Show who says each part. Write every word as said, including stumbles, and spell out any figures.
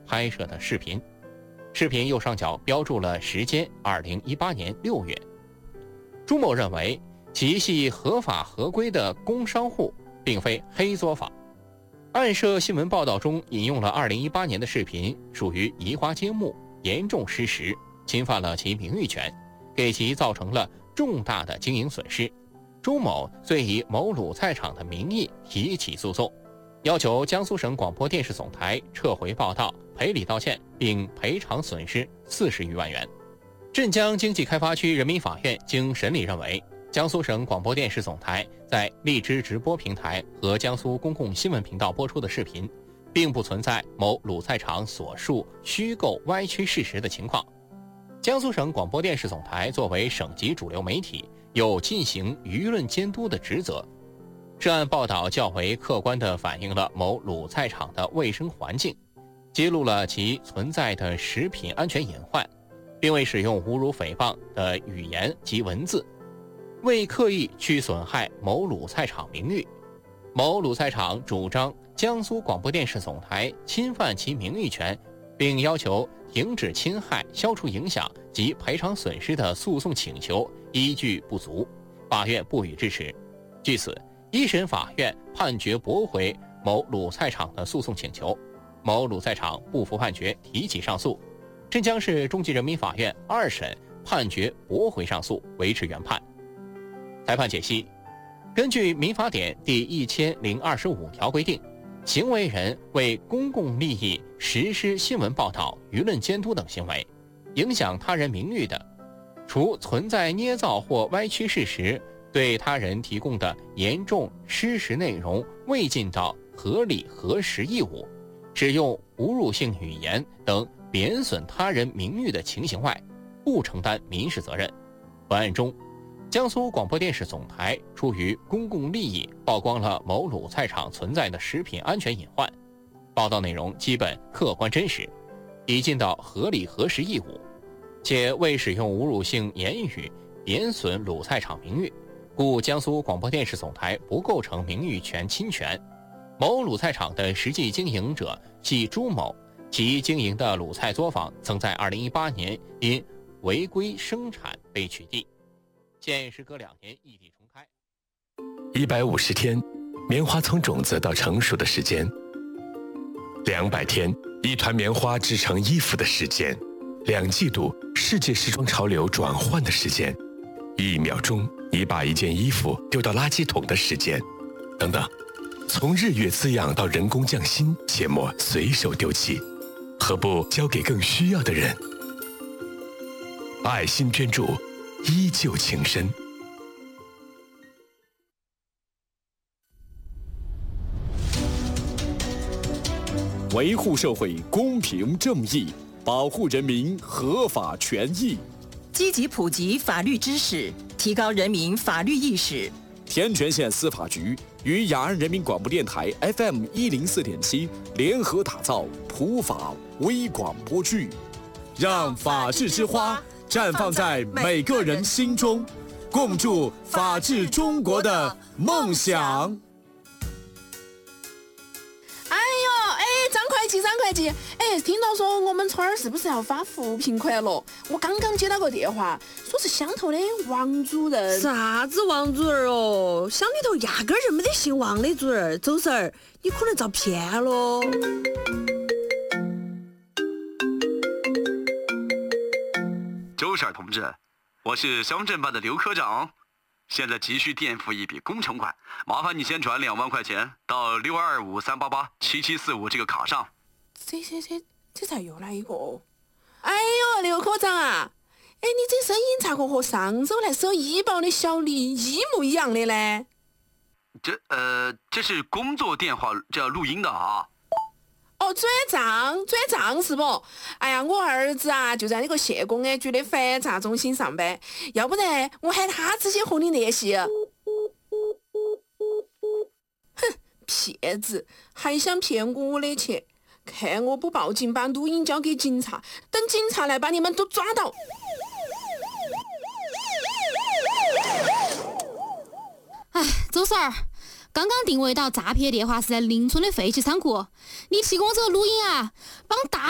Speaker 1: 拍摄的视频。视频右上角标注了时间二零一八年六月。朱某认为其系合法合规的工商户，并非黑作坊。案涉新闻报道中引用了二零一八年的视频，属于移花接木，严重失实，侵犯了其名誉权，给其造成了重大的经营损失。朱某遂以某卤菜场的名义提起诉讼，要求江苏省广播电视总台撤回报道、赔礼道歉，并赔偿损失四十余万元。镇江经济开发区人民法院经审理认为，江苏省广播电视总台在荔枝直播平台和江苏公共新闻频道播出的视频，并不存在某卤菜场所述虚构歪曲事实的情况。江苏省广播电视总台作为省级主流媒体，有进行舆论监督的职责。涉案报道较为客观地反映了某卤菜场的卫生环境，揭露了其存在的食品安全隐患，并未使用侮辱诽谤的语言及文字，未刻意去损害某卤菜场名誉。某卤菜场主张江苏广播电视总台侵犯其名誉权，并要求停止侵害、消除影响及赔偿损失的诉讼请求依据不足，法院不予支持。据此，一审法院判决驳回某卤菜场的诉讼请求，某卤菜场不服判决，提起上诉。镇江市中级人民法院二审判决驳回上诉，维持原判。裁判解析：根据民法典第一千零二十五条规定，行为人为公共利益实施新闻报道、舆论监督等行为，影响他人名誉的，除存在捏造或歪曲事实，对他人提供的严重失实内容未尽到合理核实义务，使用侮辱性语言等贬损他人名誉的情形外，不承担民事责任。本案中，江苏广播电视总台出于公共利益曝光了某卤菜场存在的食品安全隐患，报道内容基本客观真实，已尽到合理核实义务，且未使用侮辱性言语贬损卤菜场名誉，故江苏广播电视总台不构成名誉权侵权。某卤菜场的实际经营者系朱某，其经营的卤菜作坊曾在二零一八年因违规生产被取缔，现时隔两年异地重开。
Speaker 2: 一百五十天，棉花从种子到成熟的时间；两百天，一团棉花织成衣服的时间；两季度，世界时装潮流转换的时间；一秒钟，你把一件衣服丢到垃圾桶的时间，等等。从日月滋养到人工匠心，切莫随手丢弃，何不交给更需要的人？爱心捐助，依旧情深。
Speaker 3: 维护社会公平正义，保护人民合法权益，
Speaker 4: 积极普及法律知识，提高人民法律意识。
Speaker 3: 天全县司法局与雅安人民广播电台 F M 一零四点七联合打造普法微广播剧，让法治之花绽放在每个人心中，共筑法治中国的梦想。
Speaker 5: 张会计，哎，听到说我们村儿是不是要发扶贫款了？我刚刚接到个电话，说是乡头的王主任。
Speaker 6: 啥子王主任哦？乡里头压根儿就没得姓王的主任。周婶儿，你可能遭骗了。
Speaker 7: 周婶同志，我是乡镇办的刘科长，现在急需垫付一笔工程款，麻烦你先转两万块钱到六二五三八八七七四五这个卡上。
Speaker 5: 这这这这咋又来一个？哎呦，刘科长啊，哎，你这声音咋个和上周来收医保的小李一模一样的呢？
Speaker 7: 这呃，这是工作电话，这要录音的啊。
Speaker 5: 哦，转账转账是不？哎呀，我儿子啊就在那个县公安局的反诈中心上班，要不然我喊他直接和你联系。哼，骗子，还想骗我的钱？看我不报警，把录音交给警察，等警察来把你们都抓到。
Speaker 8: 哎，周婶儿，刚刚定位到诈骗电话是在邻村的废弃仓库，你提供这个录音啊，帮大